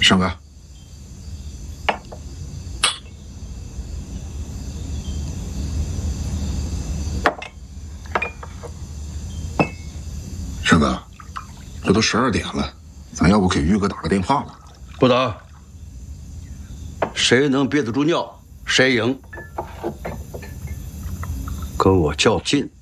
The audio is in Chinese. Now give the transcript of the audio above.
胜哥，胜哥，这都12点了，咱要不给玉哥打个电话吧？ 不打，谁能憋得住尿，谁赢。跟我较劲。